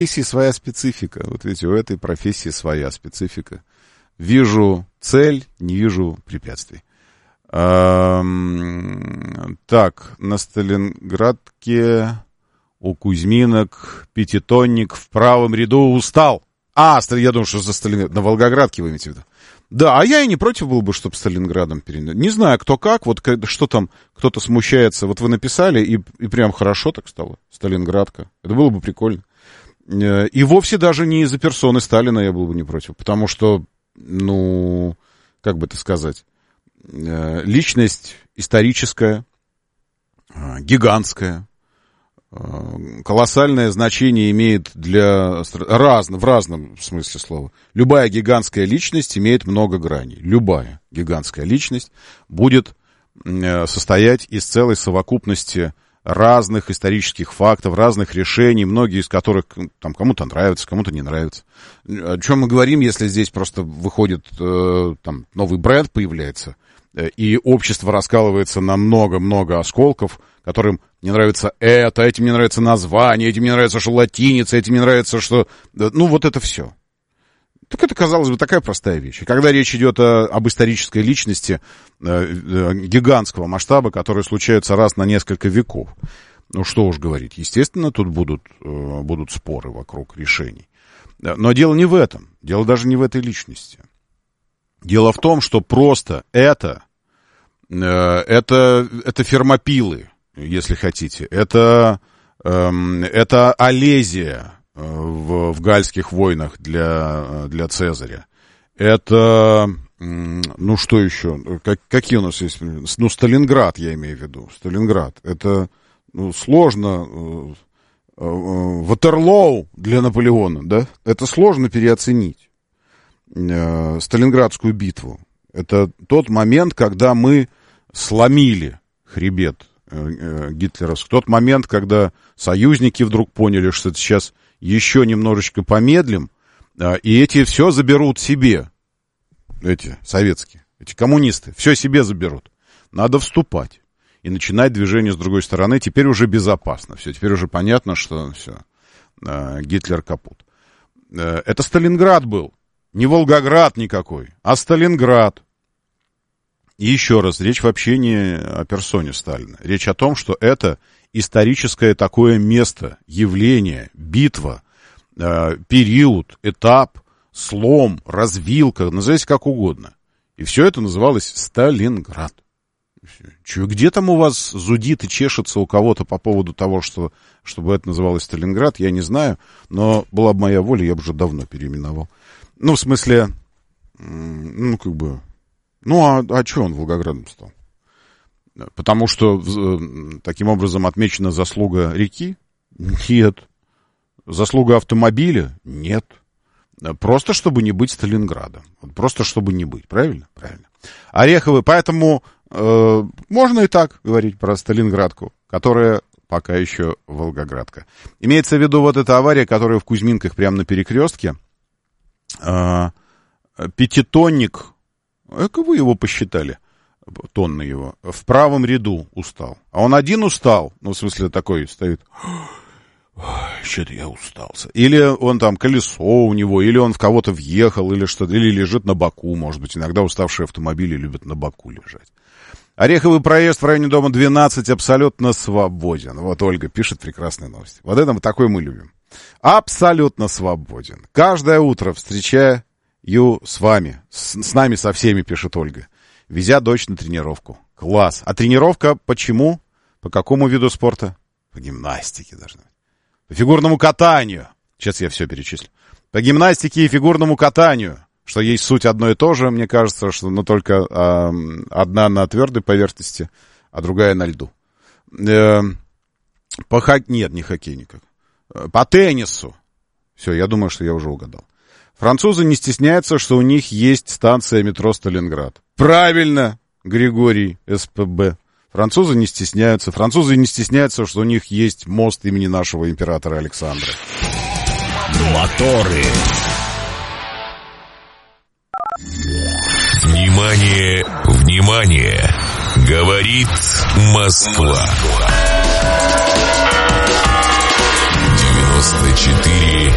профессии своя специфика. Вот видите, у этой профессии своя специфика. Вижу цель, не вижу препятствий. Так, на Сталинградке у Кузьминок пятитонник в правом ряду устал. Я думаю, что за Сталинград. На Волгоградке вы имеете в виду? Да, а я и не против был бы, чтобы Сталинградом перенять. Не знаю, кто как, вот что там, кто-то смущается. Вот вы написали, и прям хорошо так стало. Сталинградка. Это было бы прикольно. И вовсе даже не из-за персоны Сталина я был бы не против. Потому что, как бы это сказать, личность историческая, гигантская, колоссальное значение имеет в разном смысле слова. Любая гигантская личность имеет много граней. Любая гигантская личность будет состоять из целой совокупности разных исторических фактов, разных решений, многие из которых там кому-то нравятся, кому-то не нравятся. О чем мы говорим, если здесь просто выходит там новый бренд появляется, и общество раскалывается на много-много осколков, которым не нравится это, этим не нравится название, этим не нравится, что латиница, этим не нравится, что... вот это все. Так это, казалось бы, такая простая вещь. И когда речь идет об исторической личности гигантского масштаба, которые случаются раз на несколько веков, что уж говорить, естественно, тут будут споры вокруг решений. Но дело не в этом, дело даже не в этой личности. Дело в том, что просто это фермопилы, если хотите, это Олезия в гальских войнах для Цезаря. Это, что еще? Какие у нас есть? Сталинград, я имею в виду. Сталинград. Это сложно. Ватерлоу для Наполеона, да? Это сложно переоценить. Сталинградскую битву. Это тот момент, когда мы сломили хребет гитлеровский. Тот момент, когда союзники вдруг поняли, что это сейчас еще немножечко помедлим, и эти все заберут себе. Эти советские, эти коммунисты, все себе заберут. Надо вступать и начинать движение с другой стороны. Теперь уже безопасно. Все, теперь уже понятно, что все, Гитлер капут. Это Сталинград был. Не Волгоград никакой, а Сталинград. И еще раз, речь вообще не о персоне Сталина. Речь о том, что это историческое такое место, явление, битва, период, этап, слом, развилка, называйте как угодно. И все это называлось Сталинград. Где там у вас зудит и чешется у кого-то по поводу того, чтобы это называлось Сталинград, я не знаю. Но была бы моя воля, я бы уже давно переименовал. В смысле, а что он Волгоградом стал? Потому что таким образом отмечена заслуга реки? Нет. Заслуга автомобиля? Нет. Просто чтобы не быть Сталинградом. Просто чтобы не быть. Правильно? Правильно. Ореховый. Поэтому можно и так говорить про Сталинградку, которая пока еще Волгоградка. Имеется в виду вот эта авария, которая в Кузьминках прямо на перекрестке. Пятитонник, как вы его посчитали, тонны его, в правом ряду устал. А он один устал, в смысле такой стоит, что-то я устался. Или он там колесо у него, или он в кого-то въехал, или что-то, или лежит на боку, может быть. Иногда уставшие автомобили любят на боку лежать. Ореховый проезд в районе дома 12 абсолютно свободен. Вот Ольга пишет прекрасные новости. Вот это такой мы любим. Абсолютно свободен. Каждое утро встречаю с вами, с нами со всеми, пишет Ольга, везя дочь на тренировку. Класс. А тренировка почему? По какому виду спорта? По гимнастике должна быть. По фигурному катанию. Сейчас я все перечислю. По гимнастике и фигурному катанию. Что есть суть одно и то же, мне кажется, что только одна на твердой поверхности, а другая на льду. Нет, не хоккей никак. По теннису. Все, я думаю, что я уже угадал. Французы не стесняются, что у них есть станция метро Сталинград. Правильно, Григорий, СПБ. Французы не стесняются, что у них есть мост имени нашего императора Александра. Моторы. Внимание, внимание! Говорит Москва. 94